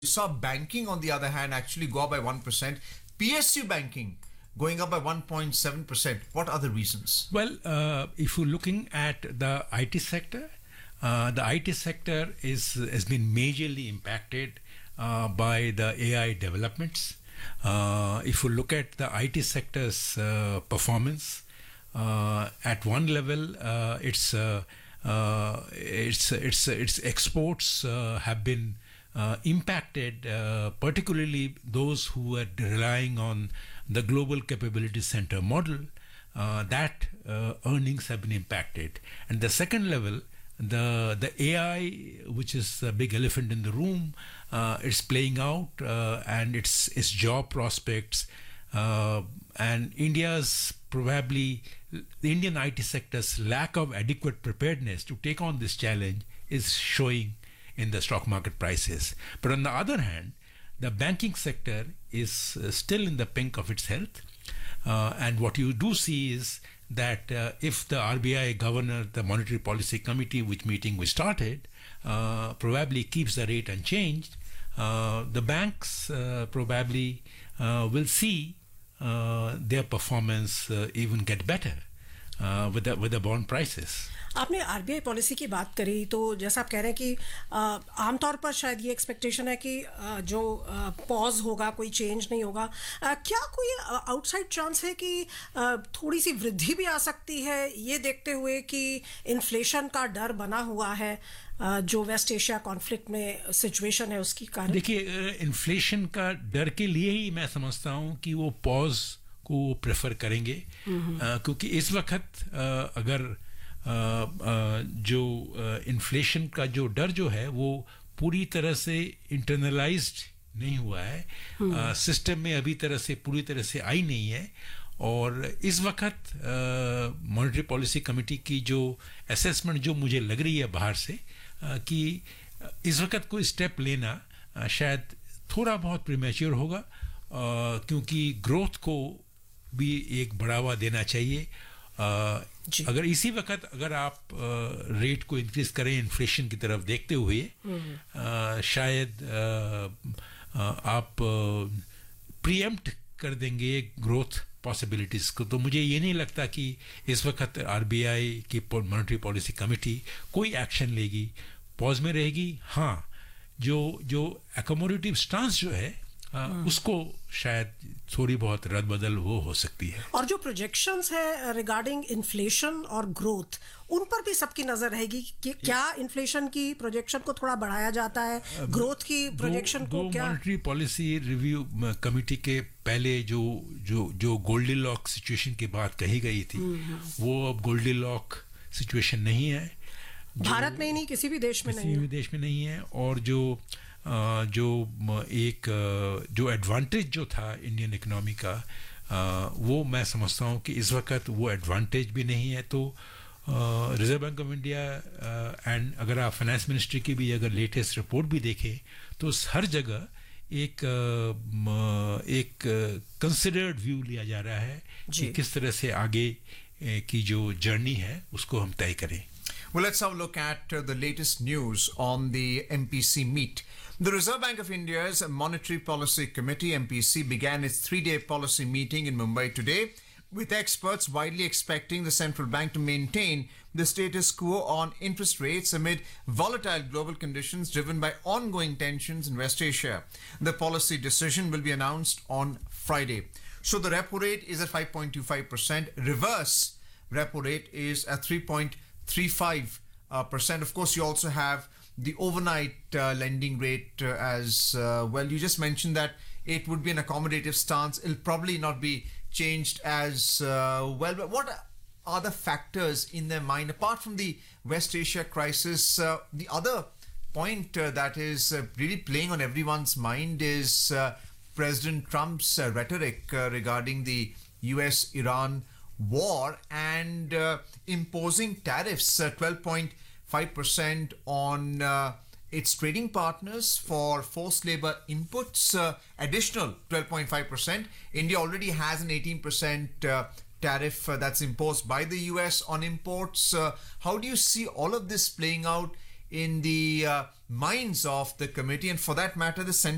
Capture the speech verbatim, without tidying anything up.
saw banking, on the other hand, actually go up by one percent. P S U banking going up by one point seven percent. What are the reasons? Well, uh, if you're looking at the I T sector, uh, the I T sector is has been majorly impacted uh, by the A I developments. Uh, if you look at the I T sector's uh, performance, uh, at one level, uh, its uh, uh, its its its exports uh, have been uh, impacted, uh, particularly those who are relying on the global capability center model. Uh, that uh, earnings have been impacted, and the second level, the the A I, which is a big elephant in the room, uh, it's playing out, uh, and its its job prospects, uh, and India's probably the Indian I T sector's lack of adequate preparedness to take on this challenge is showing in the stock market prices. But on the other hand, the banking sector is uh, still in the pink of its health, uh, and what you do see is that uh, if the R B I governor, the Monetary Policy Committee, which meeting we started, uh, probably keeps the rate unchanged, uh, the banks uh, probably uh, will see uh, their performance uh, even get better uh, with the with the bond prices. आपने RBI policy की बात करी, तो जैसा आप कह रहे हैं कि आमतौर पर शायद ये एक्सपेक्टेशन है कि आ, जो पॉज होगा, कोई चेंज नहीं होगा. आ, क्या कोई आउटसाइड चांस है कि आ, थोड़ी सी वृद्धि भी आ सकती है, ये देखते हुए कि इन्फ्लेशन का डर बना हुआ है आ, जो वेस्ट एशिया कॉन्फ्लिक्ट में सिचुएशन है उसकी कारण? देखिए, इन्फ्लेशन का डर के लिए ही मैं समझता हूँ कि वो पॉज को प्रेफर करेंगे, आ, क्योंकि इस वक्त आ, अगर Uh, uh, जो इन्फ्लेशन uh, का जो डर जो है वो पूरी तरह से इंटरनलाइज्ड नहीं हुआ है, सिस्टम uh, में अभी तरह से पूरी तरह से आई नहीं है. और इस वक्त मॉनेटरी पॉलिसी कमेटी की जो असेसमेंट जो मुझे लग रही है बाहर से, uh, कि इस वक्त कोई स्टेप लेना uh, शायद थोड़ा बहुत प्रीमेच्योर होगा, uh, क्योंकि ग्रोथ को भी एक बढ़ावा देना चाहिए. Uh, अगर इसी वक्त अगर आप रेट uh, को इंक्रीज करें इन्फ्लेशन की तरफ देखते हुए, uh, शायद uh, uh, आप प्रीएम्प्ट uh, कर देंगे ग्रोथ पॉसिबिलिटीज को. तो मुझे ये नहीं लगता कि इस वक्त आरबीआई की मॉनेटरी पॉलिसी कमेटी कोई एक्शन लेगी, पॉज में रहेगी. हाँ, जो जो अकोमोडेटिव स्टांस जो है आ, उसको शायद थोड़ी बहुत रद्द बदल वो हो सकती है. और जो प्रोजेक्शंस है रिगार्डिंग इन्फ्लेशन और ग्रोथ, उन पर भी सबकी नजर रहेगी कि क्या इन्फ्लेशन की प्रोजेक्शन को थोड़ा बढ़ाया जाता है, ग्रोथ की प्रोजेक्शन को क्या? मॉनेटरी पॉलिसी रिव्यू कमेटी के पहले जो जो जो गोल्डीलॉक सिचुएशन की बात कही गई थी, वो अब गोल्डीलॉक सिचुएशन नहीं है. भारत में ही नहीं, किसी भी देश में नहीं, किसी भी देश में नहीं है. और जो Uh, जो एक uh, जो एडवांटेज जो था इंडियन इकोनॉमी का, uh, वो मैं समझता हूँ कि इस वक्त वो एडवांटेज भी नहीं है. तो reserve bank of India and अगर आप फाइनेंस मिनिस्ट्री की भी अगर लेटेस्ट रिपोर्ट भी देखें तो हर जगह एक uh, एक कंसिडर्ड uh, व्यू लिया जा रहा है कि किस तरह से आगे uh, की जो जर्नी है उसको हम तय करें. Well, let's have a look at uh, the latest news on the M P C meet. The Reserve Bank of India's Monetary Policy Committee, M P C, began its three-day policy meeting in Mumbai today, with experts widely expecting the central bank to maintain the status quo on interest rates amid volatile global conditions driven by ongoing tensions in West Asia. The policy decision will be announced on Friday. So the repo rate is at five point two five percent. Reverse repo rate is at three point three five percent. Of course, you also have the overnight uh, lending rate uh, as uh, well. You just mentioned that it would be an accommodative stance. It'll probably not be changed as uh, well. But what are the factors in their mind apart from the West Asia crisis? Uh, the other point uh, that is uh, really playing on everyone's mind is uh, President Trump's uh, rhetoric uh, regarding the U S Iran war and uh, imposing tariffs, uh, twelve point five percent on uh, its trading partners for forced labor inputs, uh, additional twelve point five percent. India already has an eighteen percent uh, tariff uh, that's imposed by the U S on imports. Uh, how do you see all of this playing out in the uh, minds of the committee, and for that matter, the central